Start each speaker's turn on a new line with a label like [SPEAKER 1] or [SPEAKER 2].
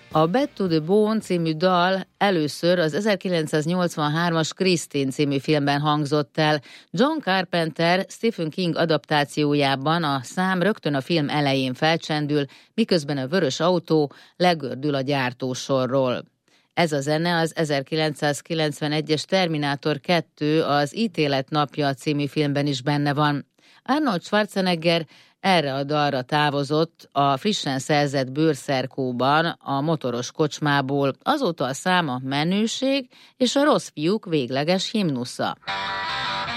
[SPEAKER 1] A Bad to the Bone című dal először az 1983-as Christine című filmben hangzott el. John Carpenter Stephen King adaptációjában a szám rögtön a film elején felcsendül, miközben a vörös autó legördül a gyártósorról. Ez a zene az 1991-es Terminátor 2 az Ítélet napja című filmben is benne van. Arnold Schwarzenegger erre a dalra távozott a frissen szerzett bőrszerkóban a motoros kocsmából, azóta a szám a menőség és a rossz fiúk végleges himnusza.